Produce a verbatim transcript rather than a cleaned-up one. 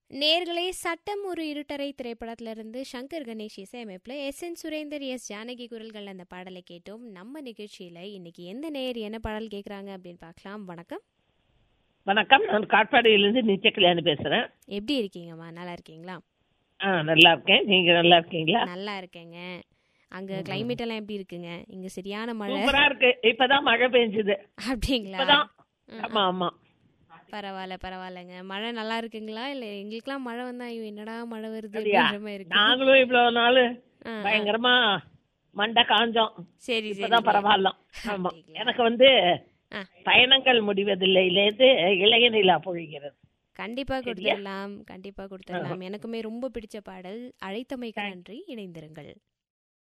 நேர்களே, சட்டம் ஒரு இருட்டறை திரைப்படத்திலிருந்து சங்கர் கணேஷ் இசையமைப்பில் S N Surender, S Janaki குரல்கள் அந்த பாடலை கேட்டோம். நம்ம நிகழ்ச்சியில் இன்னைக்கு எந்த நேர் என்ன பாடல் கேட்குறாங்க அப்படின்னு பார்க்கலாம். வணக்கம். வணக்கம், நான் காட்பாடியிலிருந்து நித்ய கல்யாணி பேசுறேன். எப்படி இருக்கீங்கம்மா? நல்லா இருக்கீங்களா? ஆ, நல்லா இருக்கேன். நீங்க நல்லா இருக்கீங்களா? நல்லா இருக்கேங்க. அங்க கிளைமேட் எல்லாம் எப்படி இருக்குங்க? இங்க சரியான மழை. சூப்பரா இருக்கு. இப்பதான் மழை பெஞ்சுது. அப்படிங்களா? இப்பதான். ஆமா ஆமா. பரவாயில்ல பரவாயில்லைங்க. மழை நல்லா இருக்குங்களா? இல்ல எங்களுக்குலாம் மழை வந்தா ஐயோ என்னடா மழை வருது அப்படியா? அப்படின்ற மாதிரி இருக்கு. நாங்களும் இவ்வளவு நாள் ஆ, ஆ. பயங்கரமா மண்டை காஞ்சோம். சரி சரி. இப்பதான் பரவாயில்ல. ஆமா. அப்படிங்களா? எனக்கு வந்து ஆ. பயணங்கள் முடிவதில்லையிலேருந்து இளைய நிலா பொழிகிறது. கண்டிப்பா சரியா? கொடுத்துடலாம், கண்டிப்பா கொடுத்துடலாம். எனக்குமே ரொம்ப பிடிச்ச பாடல். அழைத்தமைக்கு நன்றி. இணைந்திருங்கள்.